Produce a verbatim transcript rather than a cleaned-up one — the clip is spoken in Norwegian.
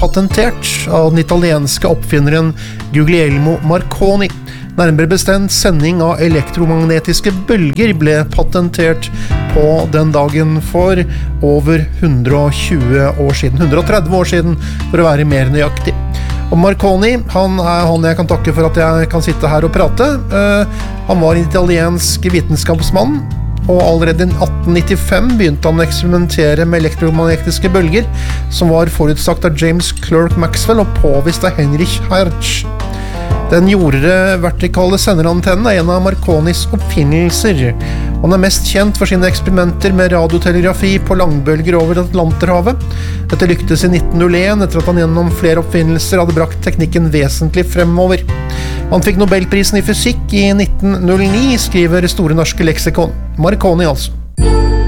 patentert av den italienske oppfinneren Guglielmo Marconi. Nærmere bestemt sending av elektromagnetiske bølger ble patentert på den dagen for over hundre og tjue år siden, hundre og tretti år siden for å være mer nøyaktig. Og Marconi, han er han jeg kan takke for at jeg kan sitte her og prate. Uh, han var en italiensk vitenskapsmann, og allerede i atten nittifem begynte han å eksperimentere med elektromagnetiske bølger, som var forutsagt av James Clerk Maxwell og påvist av Heinrich Hertz. Den jordere vertikale senderantennen er en av Marconis oppfinnelser. Han er mest kjent for sine eksperimenter med radiotelegrafi på langbølger over Atlanterhavet. Dette lyktes i nitten null en etter at han gjennom flere oppfinnelser hadde brakt teknikken vesentlig fremover. Han fikk Nobelprisen i fysikk i nitten null ni, skriver Store Norske Leksikon. Marconi altså.